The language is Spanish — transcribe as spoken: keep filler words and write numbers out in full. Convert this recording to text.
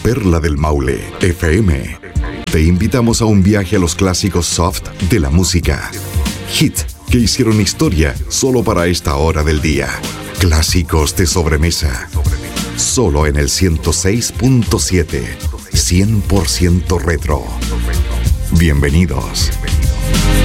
Perla del Maule, F M. Te invitamos a un viaje a los clásicos soft de la música. Hit que hicieron historia solo para esta hora del día. Clásicos de sobremesa. Solo en el ciento seis punto siete. cien por ciento retro. Bienvenidos.